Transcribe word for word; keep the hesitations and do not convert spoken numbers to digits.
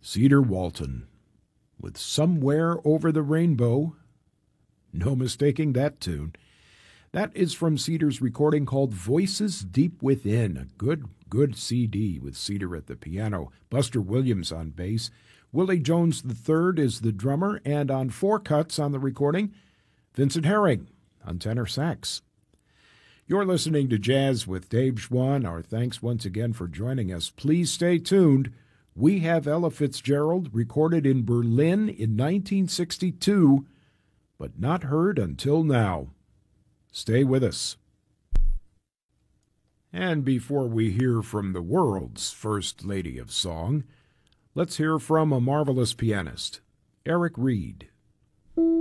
Cedar Walton with Somewhere Over the Rainbow. No mistaking that tune. That is from Cedar's recording called Voices Deep Within, a good, good C D with Cedar at the piano, Buster Williams on bass. Willie Jones the third is the drummer, and on four cuts on the recording, Vincent Herring on tenor sax. You're listening to Jazz with Dave Schwann. Our thanks once again for joining us. Please stay tuned. We have Ella Fitzgerald, recorded in Berlin in nineteen sixty-two, but not heard until now. Stay with us. And before we hear from the world's first lady of song, let's hear from a marvelous pianist, Eric Reed.